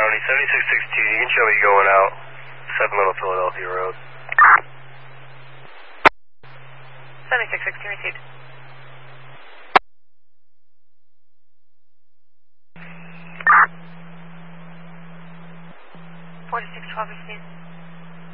County, 7616, you can show me going out 7 Little Philadelphia Road. 7616 received. 4612 received.